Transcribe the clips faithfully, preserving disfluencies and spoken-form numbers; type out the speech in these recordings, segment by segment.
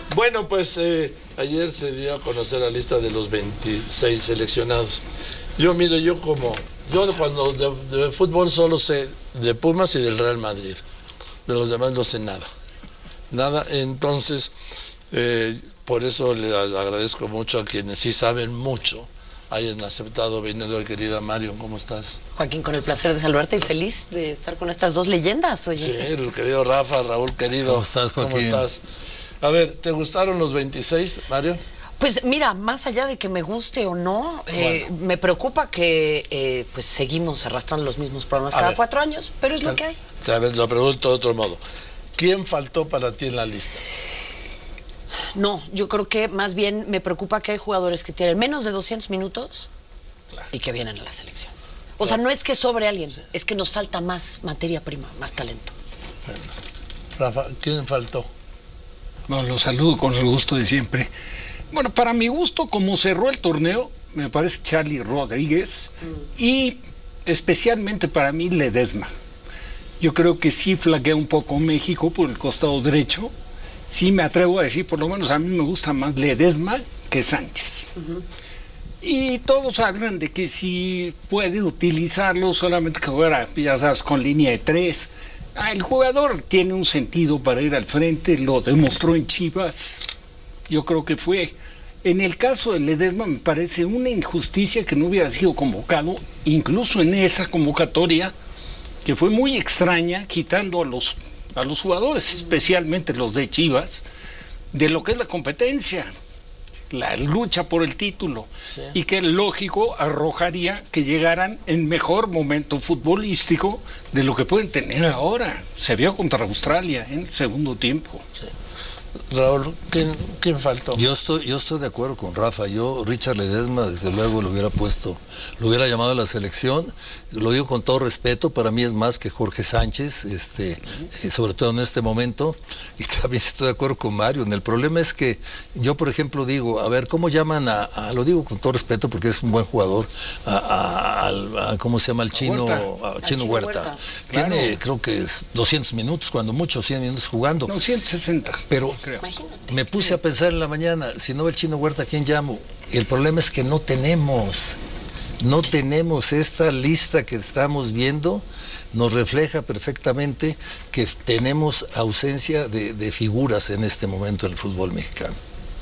Bueno, pues eh, ayer se dio a conocer la lista de los veintiséis seleccionados. Yo, mire, yo como, yo cuando de, de fútbol solo sé de Pumas y del Real Madrid. De los demás no sé nada. Nada, entonces, eh, por eso le agradezco mucho a quienes sí saben mucho, hayan aceptado venir hoy, querida Mario. ¿Cómo estás? Joaquín, con el placer de saludarte y feliz de estar con estas dos leyendas, oye. Sí, el querido Rafa, Raúl, querido. ¿Cómo estás, Joaquín? ¿Cómo estás? A ver, ¿te gustaron los veintiséis, Mario? Pues mira, más allá de que me guste o no, eh, bueno. me preocupa que eh, pues seguimos arrastrando los mismos problemas a cada ver, cuatro años, pero es lo que hay. A ver, lo pregunto de otro modo. ¿Quién faltó para ti en la lista? No, yo creo que más bien me preocupa que hay jugadores que tienen menos de doscientos minutos claro. y que vienen a la selección. O claro. sea, no es que sobre alguien, sí. es que nos falta más materia prima, más talento. Bueno. Rafa, ¿quién faltó? Bueno, los saludo con el gusto de siempre. Bueno, para mi gusto, como cerró el torneo, me parece Charly Rodríguez mm. y especialmente para mí Ledesma. Yo creo que sí flaquea un poco México por el costado derecho. Sí me atrevo a decir, por lo menos a mí me gusta más Ledesma que Sánchez. Uh-huh. Y todos hablan de que si puede utilizarlo solamente que fuera, ya sabes, con línea de tres. Ah, el jugador tiene un sentido para ir al frente, lo demostró en Chivas. Yo creo que fue. En el caso de Ledesma me parece una injusticia que no hubiera sido convocado, incluso en esa convocatoria, que fue muy extraña, quitando a los, a los jugadores, especialmente los de Chivas, de lo que es la competencia, la lucha por el título, sí. y que lógico arrojaría que llegaran en mejor momento futbolístico de lo que pueden tener ahora. Se vio contra Australia en el segundo tiempo. Sí. Raúl, ¿quién, ¿quién faltó? Yo estoy, yo estoy de acuerdo con Rafa. Yo, Richard Ledesma, desde luego lo hubiera puesto, lo hubiera llamado a la selección. Lo digo con todo respeto, para mí es más que Jorge Sánchez, este, eh, sobre todo en este momento. Y también estoy de acuerdo con Mario. El problema es que yo, por ejemplo, digo, a ver, ¿cómo llaman a, a lo digo con todo respeto porque es un buen jugador, a, a, a, a ¿cómo se llama? Al chino, a Chino, Chino Huerta. Huerta. Tiene, claro. creo que es doscientos minutos, cuando mucho, cien minutos jugando. No, ciento sesenta. Pero creo. Me puse a pensar en la mañana, si no el Chino Huerta, ¿a quién llamo? Y el problema es que no tenemos, no tenemos esta lista que estamos viendo, nos refleja perfectamente que tenemos ausencia de, de figuras en este momento en el fútbol mexicano.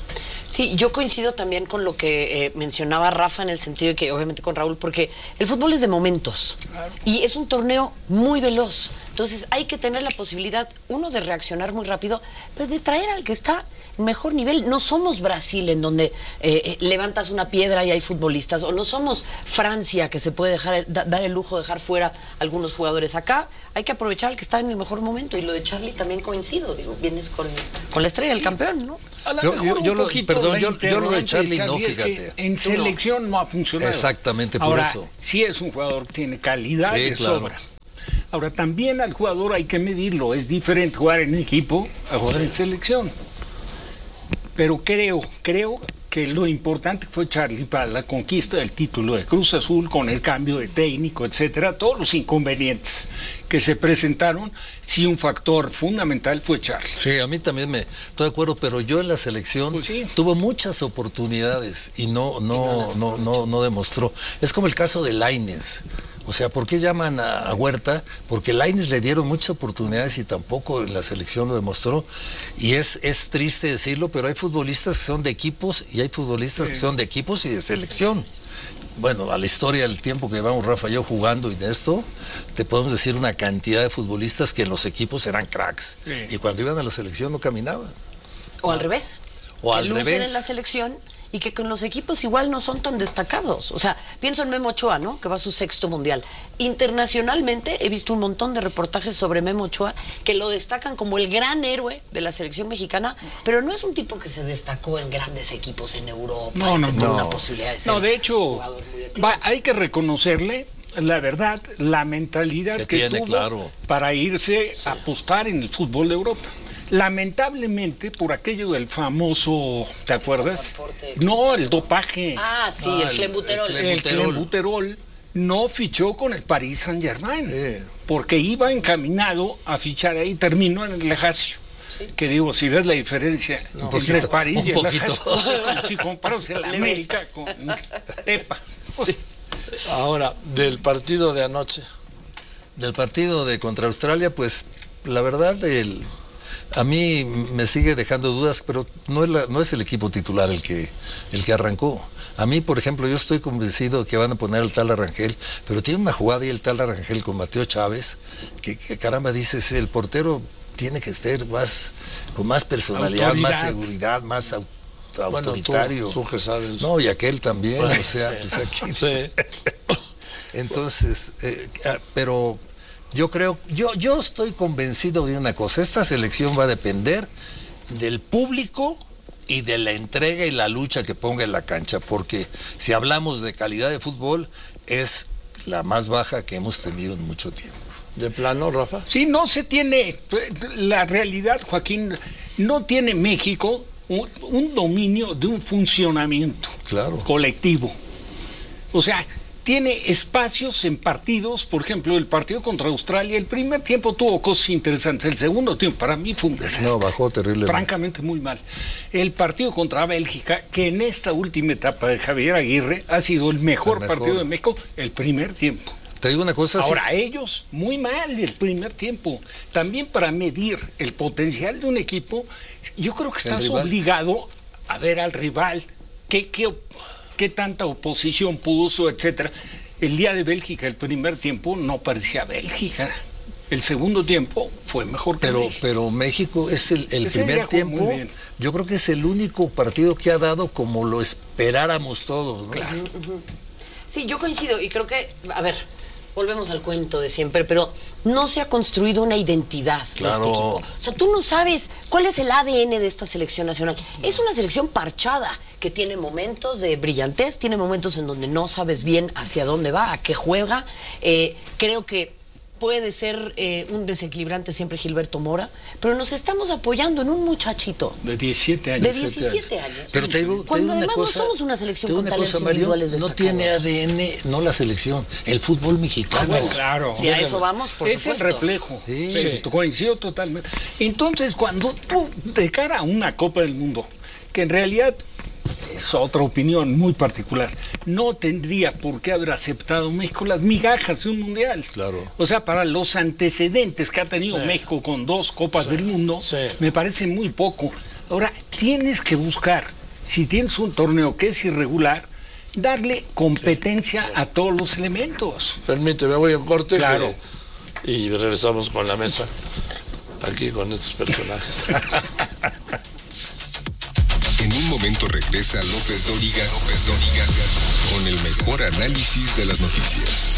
Sí, yo coincido también con lo que eh, mencionaba Rafa en el sentido de que, obviamente con Raúl, porque el fútbol es de momentos claro. y es un torneo muy veloz. Entonces hay que tener la posibilidad, uno, de reaccionar muy rápido, pero de traer al que está en mejor nivel. No somos Brasil, en donde eh, eh, levantas una piedra y hay futbolistas, o no somos Francia, que se puede dejar da, dar el lujo de dejar fuera algunos jugadores. Acá hay que aprovechar al que está en el mejor momento, y lo de Charly también coincido. Digo, vienes con, con la estrella del campeón, ¿no? Yo, yo, yo lo, perdón, yo, yo lo de Charly no, fíjate. En selección no. no ha funcionado. Exactamente, por Ahora, eso. Sí es un jugador que tiene calidad sí, de claro. sobra. Ahora, también al jugador hay que medirlo. Es diferente jugar en equipo a jugar sí. en selección. Pero creo, creo que lo importante fue Charly para la conquista del título de Cruz Azul, con el cambio de técnico, etcétera, todos los inconvenientes que se presentaron, sí, un factor fundamental fue Charly. Sí, a mí también me estoy de acuerdo, pero yo en la selección pues sí. tuvo muchas oportunidades y no, no, no, no, no, no demostró. Es como el caso de Lainez. O sea, ¿por qué llaman a, a Huerta? Porque Lainez le dieron muchas oportunidades y tampoco en la selección lo demostró. Y es, es triste decirlo, pero hay futbolistas que son de equipos y hay futbolistas sí. que son de equipos y de selección. Bueno, a la historia del tiempo que llevamos Rafa y yo jugando y de esto, te podemos decir una cantidad de futbolistas que en los equipos eran cracks. Sí. Y cuando iban a la selección no caminaban. O al revés. O que al lucen revés. en la selección y que con los equipos igual no son tan destacados. O sea, pienso en Memo Ochoa, ¿no? Que va a su sexto mundial. Internacionalmente he visto un montón de reportajes sobre Memo Ochoa que lo destacan como el gran héroe de la selección mexicana, pero no es un tipo que se destacó en grandes equipos en Europa. No, no, que no. tuvo una posibilidad de ser no, de hecho, de va, hay que reconocerle la verdad, la mentalidad que, que tiene, tuvo claro. para irse sí. a apostar en el fútbol de Europa. Lamentablemente, por aquello del famoso, ¿te acuerdas? No, el dopaje. Ah, sí, no, el clenbuterol. El, el clenbuterol no fichó con el Paris Saint-Germain, sí. porque iba encaminado a fichar ahí, terminó en el Lejacio. Sí. Que digo, si ves la diferencia No, entre poquito, París y un el poquito. si comparas el América con Tepa. Pues, Ahora, del partido de anoche. Del partido de contra Australia, pues la verdad el, a mí me sigue dejando dudas, pero no es, la, no es el equipo titular el que, el que arrancó. A mí, por ejemplo, yo estoy convencido que van a poner al tal Arrangel, pero tiene una jugada y el tal Arrangel con Mateo Chávez, que, que caramba, dices, el portero tiene que ser más, con más personalidad, Autoridad. más seguridad, más au- Bueno, autoritario. tú, tú que sabes. No, y aquel también, Bueno, o sea, sí. pues aquí. Sí. Entonces, eh, ah, pero yo creo, yo, yo estoy convencido de una cosa, esta selección va a depender del público y de la entrega y la lucha que ponga en la cancha, porque si hablamos de calidad de fútbol, es la más baja que hemos tenido en mucho tiempo. ¿De plano, Rafa? sí, no se tiene, la realidad, Joaquín, no tiene México un, un dominio de un funcionamiento Claro. colectivo. O sea, tiene espacios en partidos, por ejemplo, el partido contra Australia, el primer tiempo tuvo cosas interesantes, el segundo tiempo para mí fue un desastre. No, bajó terriblemente. Francamente muy mal. El partido contra Bélgica, que en esta última etapa de Javier Aguirre ha sido el mejor, El mejor. partido de México, el primer tiempo. Te digo una cosa, sí. Ahora, ellos, muy mal el primer tiempo. También para medir el potencial de un equipo, yo creo que estás rival. obligado a ver al rival, qué, qué, qué tanta oposición puso, etcétera. El día de Bélgica, el primer tiempo, no parecía Bélgica. El segundo tiempo fue mejor que Pero, México. pero México es el, el Ese día primer jugó muy tiempo, bien. yo creo que es el único partido que ha dado como lo esperáramos todos, ¿no? Claro. Sí, yo coincido y creo que, a ver, volvemos al cuento de siempre, pero no se ha construido una identidad Claro. de este equipo. O sea, tú no sabes cuál es el A D N de esta selección nacional. Es una selección parchada que tiene momentos de brillantez, tiene momentos en donde no sabes bien hacia dónde va, a qué juega. Eh, creo que puede ser eh, un desequilibrante siempre Gilberto Mora, pero nos estamos apoyando en un muchachito De diecisiete años. de diecisiete años. Pero te digo, te Cuando digo una además cosa, no somos una selección te digo con una talentos cosa, Mario, individuales no destacados. tiene A D N, no la selección, el fútbol mexicano. Ah, bueno. Claro. Si a eso vamos, por es supuesto. el reflejo. Sí. Sí, coincido totalmente. Entonces, cuando tú, de cara a una Copa del Mundo, que en realidad es otra opinión muy particular, no tendría por qué haber aceptado México las migajas de un mundial. Claro. O sea, para los antecedentes que ha tenido Sí. México con dos Copas Sí. del Mundo, Sí. me parece muy poco. Ahora, tienes que buscar, si tienes un torneo que es irregular, darle competencia a todos los elementos. Permíteme, voy a un corte. Claro. que- y regresamos con la mesa. Aquí con estos personajes. En un momento regresa López Dóriga, López Dóriga, con el mejor análisis de las noticias.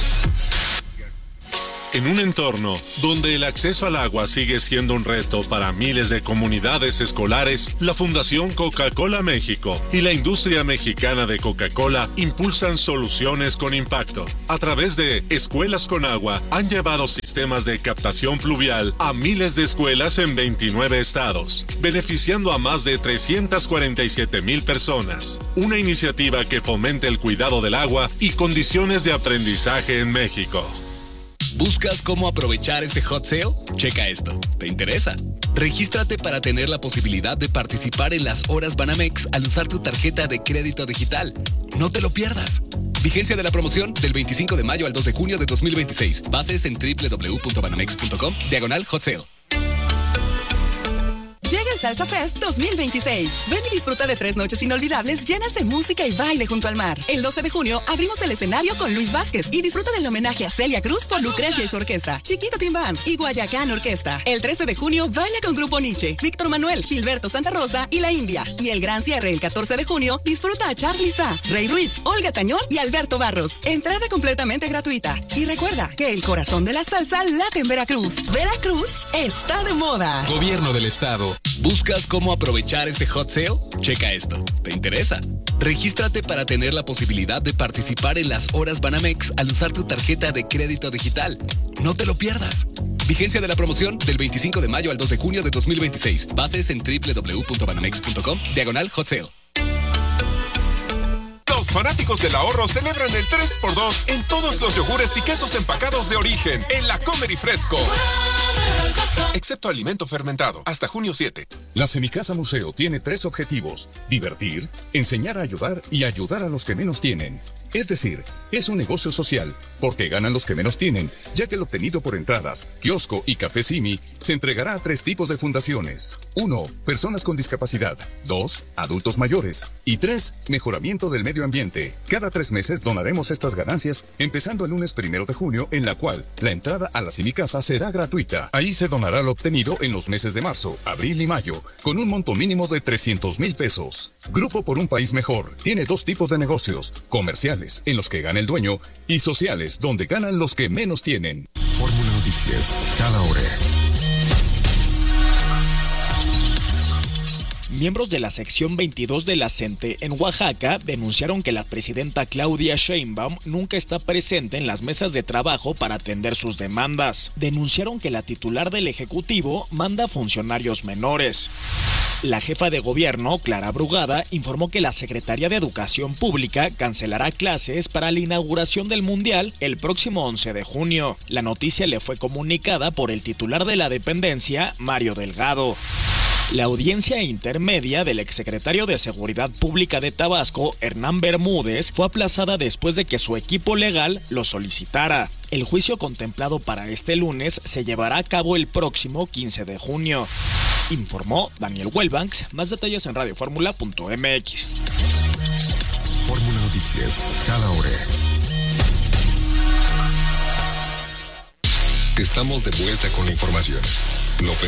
En un entorno donde el acceso al agua sigue siendo un reto para miles de comunidades escolares, la Fundación Coca-Cola México y la industria mexicana de Coca-Cola impulsan soluciones con impacto. A través de Escuelas con Agua, han llevado sistemas de captación pluvial a miles de escuelas en veintinueve estados, beneficiando a más de trescientas cuarenta y siete mil personas. Una iniciativa que fomenta el cuidado del agua y condiciones de aprendizaje en México. ¿Buscas cómo aprovechar este hot sale? Checa esto. ¿Te interesa? Regístrate para tener la posibilidad de participar en las horas Banamex al usar tu tarjeta de crédito digital. No te lo pierdas. Vigencia de la promoción del veinticinco de mayo al dos de junio de dos mil veintiséis. Bases en doble u doble u doble u punto banamex punto com, diagonal hot sale. Llega el Salsa Fest dos mil veintiséis. Ven y disfruta de tres noches inolvidables llenas de música y baile junto al mar. El doce de junio abrimos el escenario con Luis Vázquez y disfruta del homenaje a Celia Cruz por Lucrecia y su orquesta, Chiquito Team Band y Guayacán Orquesta. El trece de junio baila con Grupo Nietzsche, Víctor Manuel, Gilberto Santa Rosa y La India. Y el gran cierre el catorce de junio disfruta a Charly Sa, Rey Ruiz, Olga Tañón y Alberto Barros. Entrada completamente gratuita. Y recuerda que el corazón de la salsa late en Veracruz. Veracruz está de moda. Gobierno del Estado. ¿Buscas cómo aprovechar este hot sale? Checa esto. ¿Te interesa? Regístrate para tener la posibilidad de participar en las horas Banamex al usar tu tarjeta de crédito digital. No te lo pierdas. Vigencia de la promoción del veinticinco de mayo al dos de junio de dos mil veintiséis. Bases en doble u doble u doble u punto banamex punto com, diagonal hot sale. Los fanáticos del ahorro celebran el tres por dos en todos los yogures y quesos empacados de origen en la Comer y Fresco. excepto alimento fermentado, hasta junio siete. La Semicasa Museo tiene tres objetivos: divertir, enseñar a ayudar y ayudar a los que menos tienen. Es decir, es un negocio social, porque ganan los que menos tienen, ya que el obtenido por entradas, kiosco y café Simi se entregará a tres tipos de fundaciones. Uno, personas con discapacidad. Dos, adultos mayores. Y tres, mejoramiento del medio ambiente. Cada tres meses donaremos estas ganancias, empezando el lunes primero de junio, en la cual la entrada a la Semicasa será gratuita. Ahí se donará lo obtenido en los meses de marzo, abril y mayo, con un monto mínimo de trescientos mil pesos. Grupo por un País Mejor tiene dos tipos de negocios: comerciales, en los que gana el dueño, y sociales, donde ganan los que menos tienen. Fórmula Noticias, cada hora. Miembros de la sección veintidós de la CENTE en Oaxaca denunciaron que la presidenta Claudia Sheinbaum nunca está presente en las mesas de trabajo para atender sus demandas. Denunciaron que la titular del Ejecutivo manda funcionarios menores. La jefa de gobierno, Clara Brugada, informó que la Secretaría de Educación Pública cancelará clases para la inauguración del Mundial el próximo once de junio. La noticia le fue comunicada por el titular de la dependencia, Mario Delgado. La audiencia intermedia del exsecretario de Seguridad Pública de Tabasco, Hernán Bermúdez, fue aplazada después de que su equipo legal lo solicitara. El juicio contemplado para este lunes se llevará a cabo el próximo quince de junio. Informó Daniel Wellbanks. Más detalles en radio fórmula punto m x. Fórmula Noticias, cada hora. Estamos de vuelta con la información. López